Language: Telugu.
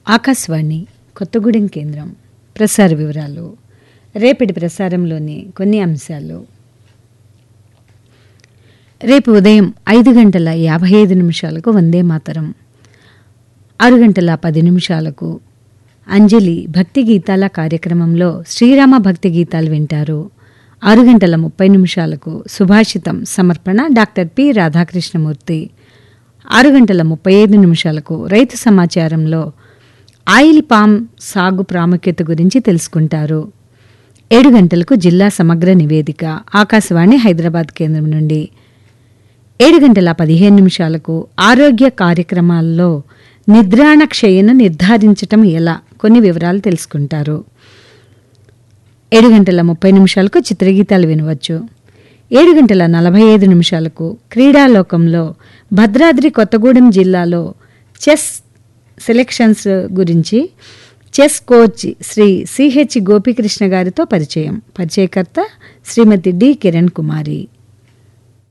ఆకాశవాణి కొత్తగూడెం కేంద్రం ప్రసార వివరాలు. రేపటి ప్రసారంలోని కొన్ని అంశాలు. రేపు ఉదయం 5:55 వందే మాతరం, 6:10 అంజలి భక్తి గీతాల కార్యక్రమంలో శ్రీరామ భక్తి గీతాలు వింటారు. 6:30 సుభాషితం సమర్పణ డాక్టర్ పి రాధాకృష్ణమూర్తి. 6:35 రైతు సమాచారంలో ఆయిల్ పామ్ సాగు ప్రాముఖ్యత గురించి తెలుసుకుంటారు. 7 గంటలకు జిల్లా సమగ్ర నివేదిక ఆకాశవాణి హైదరాబాద్ కేంద్రం నుండి. 7:15 ఆరోగ్య కార్యక్రమాల్లో నిద్రాణ క్షయను నిర్ధారించటం ఎలా, కొన్ని వివరాలు తెలుసుకుంటారు. 7:30 చిత్రగీతాలు వినవచ్చు. 7:45 క్రీడాలోకంలో భద్రాద్రి కొత్తగూడెం జిల్లాలో చెస్ సెలెక్షన్స్ గురించి chess coach Shri CH Gopikrishna గారితో పరిచయం. పరిచయకర్త శ్రీమతి డి కిరణ్ కుమారి.